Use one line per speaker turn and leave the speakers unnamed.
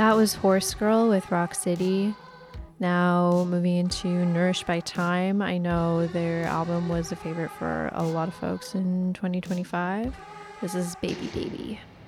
That was Horse Girl with Rock City. Now moving into Nourished by Time. I know their album was a favorite for a lot of folks in 2025. This is Baby Baby.